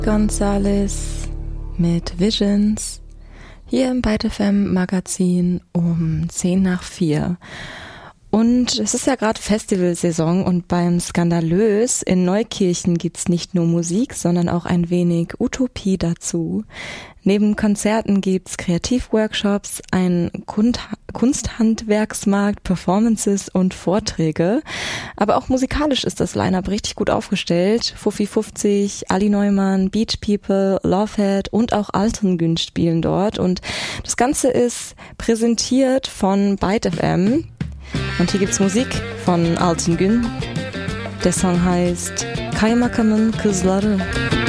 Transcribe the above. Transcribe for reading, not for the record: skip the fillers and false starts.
Gonzalez mit Visions hier im Byte FM Magazin um 4:10. Und es ist ja gerade Festivalsaison und beim Skandalös in Neukirchen gibt's nicht nur Musik, sondern auch ein wenig Utopie dazu. Neben Konzerten gibt's Kreativworkshops, einen Kunsthandwerksmarkt, Performances und Vorträge. Aber auch musikalisch ist das Line-Up richtig gut aufgestellt. Fuffi 50, Ali Neumann, Beach People, Lovehead und auch Altengün spielen dort. Und das Ganze ist präsentiert von Byte FM. Und hier gibt's Musik von Altengün. Der Song heißt Kaymakamın Kızları.